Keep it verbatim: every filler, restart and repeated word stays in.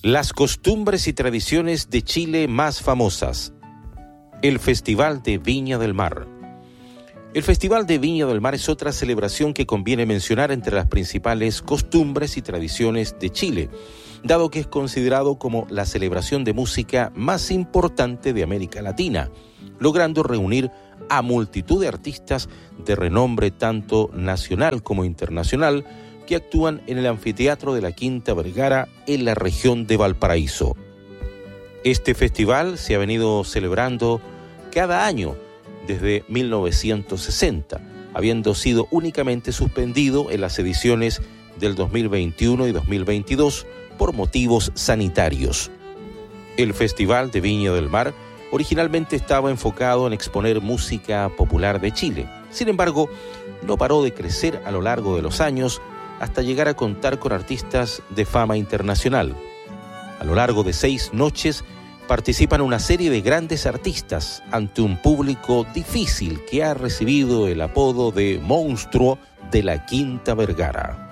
Las costumbres y tradiciones de Chile más famosas. El Festival de Viña del Mar. El Festival de Viña del Mar es otra celebración que conviene mencionar entre las principales costumbres y tradiciones de Chile, dado que es considerado como la celebración de música más importante de América Latina, logrando reunir a multitud de artistas de renombre tanto nacional como internacional que actúan en el anfiteatro de la Quinta Vergara en la región de Valparaíso. Este festival se ha venido celebrando cada año desde mil novecientos sesenta, habiendo sido únicamente suspendido en las ediciones del dos mil veintiuno y dos mil veintidós por motivos sanitarios. El Festival de Viña del Mar originalmente estaba enfocado en exponer música popular de Chile. Sin embargo, no paró de crecer a lo largo de los años hasta llegar a contar con artistas de fama internacional. A lo largo de seis noches participan una serie de grandes artistas ante un público difícil que ha recibido el apodo de monstruo de la Quinta Vergara.